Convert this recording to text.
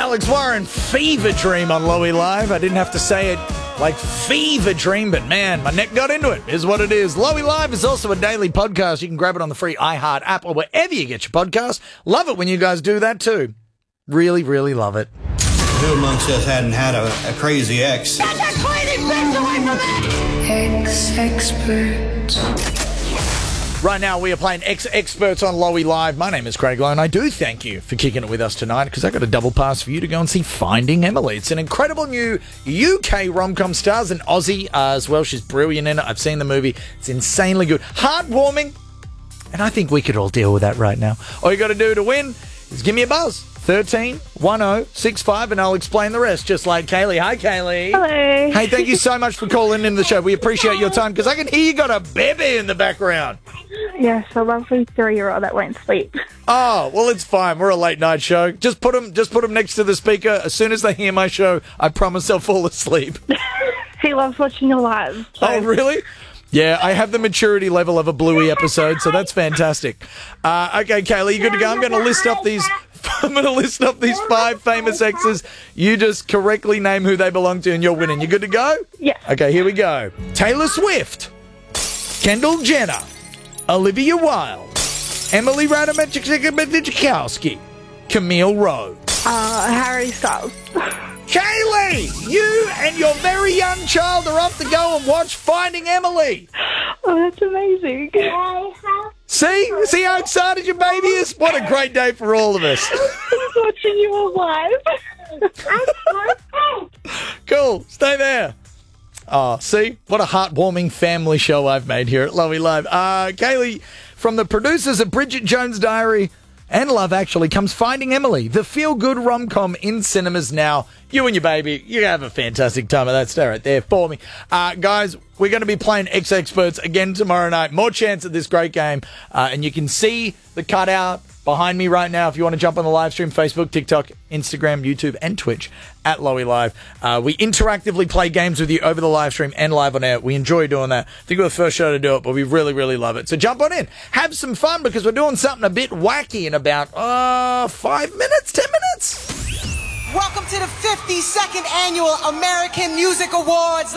Alex Warren, Fever Dream on Lowy Live. I didn't have to say it like Fever Dream, but man, my neck got into it, is what it is. Lowy Live is also a daily podcast. You can grab it on the free iHeart app or wherever you get your podcast. Love it when you guys do that too. Really, really love it. Who amongst us hadn't had a crazy ex? Get that crazy bitch away from me! Ex-expert. Right now, we are playing Ex-Experts on Lowy Live. My name is Craig Lowe, and I do thank you for kicking it with us tonight, because I got a double pass for you to go and see Finding Emily. It's an incredible new UK rom-com, stars an Aussie as well. She's brilliant in it. I've seen the movie. It's insanely good. Heartwarming. And I think we could all deal with that right now. All you got to do to win is give me a buzz. 13-10-65, and I'll explain the rest, just like Kaylee. Hi, Kaylee. Hello. Hey, thank you so much for calling into the show. We appreciate your time, because I can hear you got a baby in the background. Yes, a lovely 3-year-old that won't sleep. Oh, well, it's fine. We're a late night show. Just put them next to the speaker. As soon as they hear my show, I promise they'll fall asleep. He loves watching your live. So. Oh, really? Yeah, I have the maturity level of a Bluey episode, so that's fantastic. Okay, Kaylee, you good to go? I'm going to list off these 5 famous exes. You just correctly name who they belong to, and you're winning. You good to go? Yes. Okay, here we go. Taylor Swift, Kendall Jenner, Olivia Wilde, Emily Ratajkowski, Camille Rowe. Harry Styles. Kaylee, you and your very young child are off to go and watch Finding Emily. Oh, that's amazing. See how excited your baby is? What a great day for all of us. He's watching you live. Cool, stay there. Oh, see? What a heartwarming family show I've made here at Lowy Live. Kaylee, from the producers of Bridget Jones' Diary and Love Actually comes Finding Emily, the feel-good rom-com in cinemas now. You and your baby, you have a fantastic time of that. Stay right there for me. Guys, we're going to be playing Ex-Experts again tomorrow night. More chance at this great game. And you can see the cutout behind me right now if you want to jump on the live stream, Facebook, TikTok, Instagram, YouTube, and Twitch at Lowy Live. We interactively play games with you over the live stream and live on air. We enjoy doing that. I think we're the first show to do it, but we really, really love it. So jump on in. Have some fun, because we're doing something a bit wacky in about 5 minutes, 10 minutes. Welcome to the 52nd Annual American Music Awards.